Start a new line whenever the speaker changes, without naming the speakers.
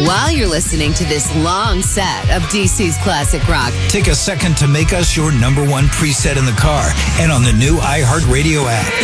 While you're listening to this long set of DC's classic rock,
take a second to make us your number one preset in the car and on the new iHeartRadio app.